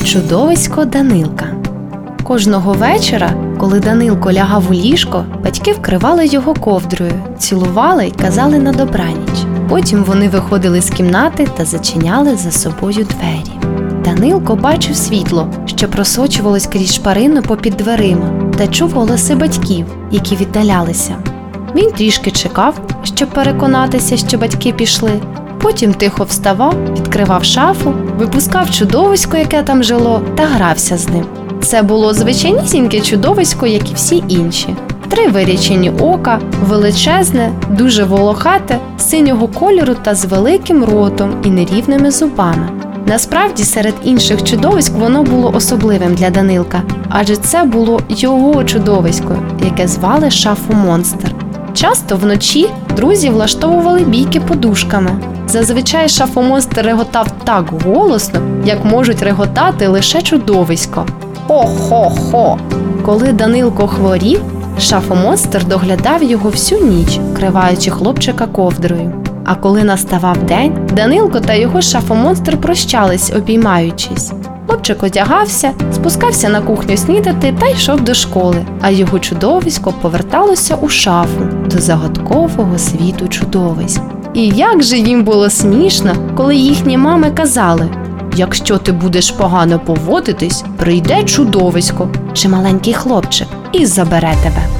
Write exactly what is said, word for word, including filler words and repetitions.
Чудовисько Данилка. Кожного вечора, коли Данилко лягав у ліжко, батьки вкривали його ковдрою, цілували й казали на добраніч. Потім вони виходили з кімнати та зачиняли за собою двері. Данилко бачив світло, що просочувалось крізь шпарину попід дверима, та чув голоси батьків, які віддалялися. Він трішки чекав, щоб переконатися, що батьки пішли. Потім тихо вставав, відкривав шафу, випускав чудовисько, яке там жило, та грався з ним. Це було звичайнісіньке чудовисько, як і всі інші. Три вирічені ока, величезне, дуже волохате, синього кольору та з великим ротом і нерівними зубами. Насправді, серед інших чудовиськ воно було особливим для Данилка, адже це було його чудовисько, яке звали Шафу-монстр. Часто вночі друзі влаштовували бійки подушками. Зазвичай Шафу-монстр реготав так голосно, як можуть реготати лише чудовисько. Хо-хо-хо! Коли Данилко хворів, Шафу-монстр доглядав його всю ніч, вкриваючи хлопчика ковдрою. А коли наставав день, Данилко та його Шафу-монстр прощались, обіймаючись. Хлопчик одягався, спускався на кухню снідати та йшов до школи, а його чудовисько поверталося у шафу до загадкового світу чудовиськ. І як же їм було смішно, коли їхні мами казали: «Якщо ти будеш погано поводитись, прийде чудовисько чи маленький хлопчик і забере тебе».